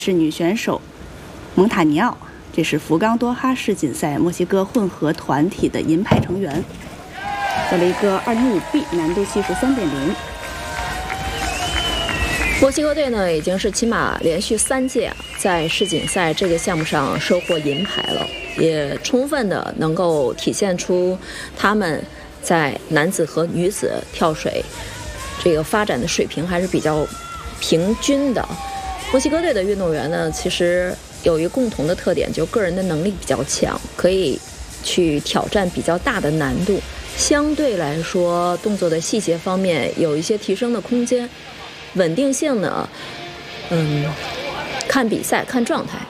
是女选手蒙塔尼奥，这是福冈多哈世锦赛墨西哥混合团体的银牌成员，做了一个205B， 难度系数3.0。 墨西哥队呢，已经是起码连续3届在世锦赛这个项目上收获银牌了，也充分的能够体现出他们在男子和女子跳水这个发展的水平还是比较平均的。墨西哥队的运动员呢，其实有一个共同的特点，就个人的能力比较强，可以去挑战比较大的难度，相对来说动作的细节方面有一些提升的空间。稳定性呢，看比赛看状态。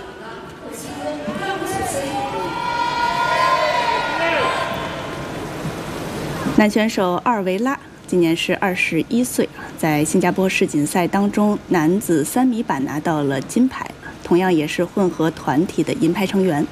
男选手阿尔维拉今年是21岁，在新加坡世锦赛当中，男子3米板拿到了金牌，同样也是混合团体的银牌成员。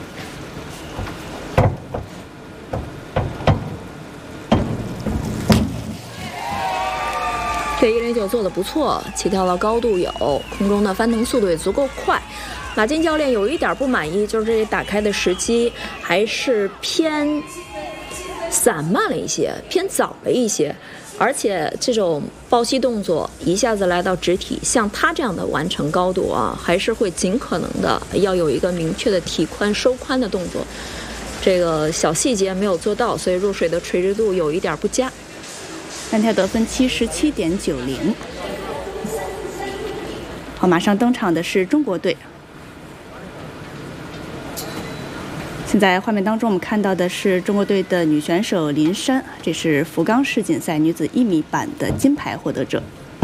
这109做得不错，起跳的高度有，空中的翻腾速度也足够快。马金教练有一点不满意，就是这打开的时机还是偏散漫了一些，偏早了一些，而且这种抱膝动作一下子来到直体，像他这样的完成高度啊，还是会尽可能的要有一个明确的体宽收髋的动作。这个小细节没有做到，所以入水的垂直度有一点不佳。 单跳得分77.90。好，马上登场的是中国队。现在画面当中我们看到的是中国队的女选手林珊，这是福冈世锦赛女子1米板的金牌获得者。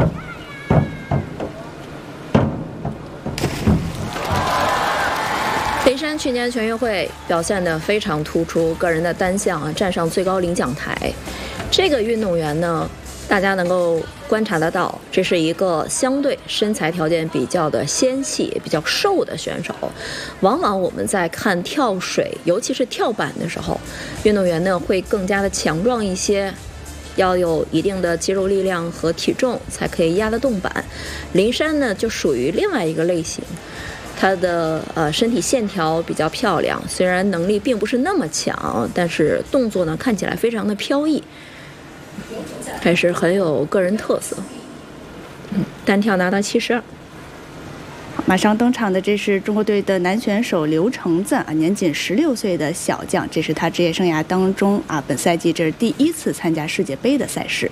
林珊去年全运会表现得非常突出，个人的单项站上最高领奖台。这个运动员呢，大家能够观察得到，这是一个相对身材条件比较的纤细、比较瘦的选手。往往我们在看跳水，尤其是跳板的时候，运动员呢会更加的强壮一些，要有一定的肌肉力量和体重才可以压得动板。林珊呢就属于另外一个类型。她的身体线条比较漂亮，虽然能力并不是那么强，但是动作呢看起来非常的飘逸，还是很有个人特色。单跳拿到72。 马上登场的这是中国队的男选手刘成赞啊，年仅16岁的小将，这是他职业生涯当中啊，本赛季这是第1次参加世界杯的赛事。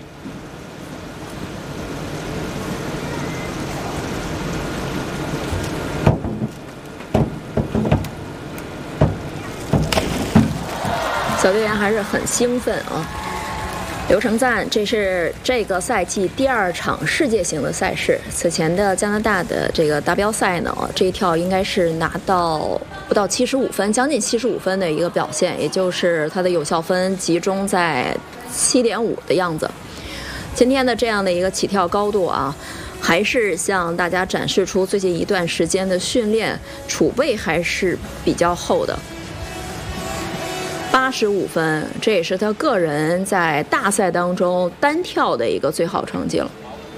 小队员还是很兴奋啊。刘成赞，这是这个赛季第2场世界型的赛事。此前的加拿大的这个达标赛呢，这一跳应该是拿到不到75分，将近75分的一个表现，也就是他的有效分集中在7.5的样子。今天的这样的一个起跳高度啊，还是向大家展示出最近一段时间的训练储备还是比较厚的。85分，这也是他个人在大赛当中单跳的一个最好成绩了。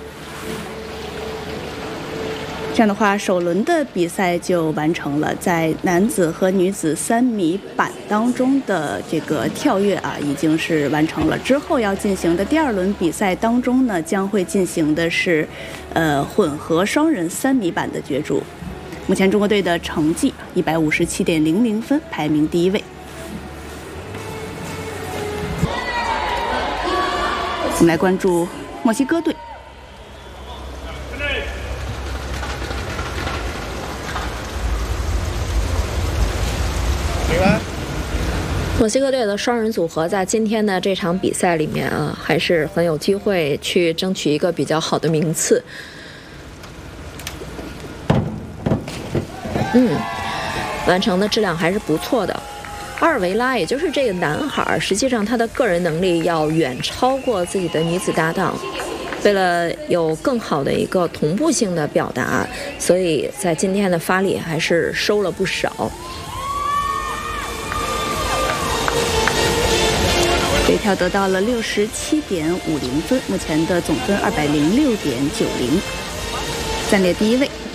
这样的话，首轮的比赛就完成了。在男子和女子3米板当中的这个跳跃啊，已经是完成了。之后要进行的第2轮比赛当中呢，将会进行的是混合双人3米板的角逐。目前中国队的成绩157.00分，排名第1位。我们来关注墨西哥队。 墨西哥队的双人组合在今天的这场比赛里面啊，还是很有机会去争取一个比较好的名次。完成的质量还是不错的。阿尔维拉，也就是这个男孩，实际上他的个人能力要远超过自己的女子搭档。为了有更好的一个同步性的表达，所以在今天的发力还是收了不少。 这跳得到了67.50分，目前的总分206.90，暂列第1位。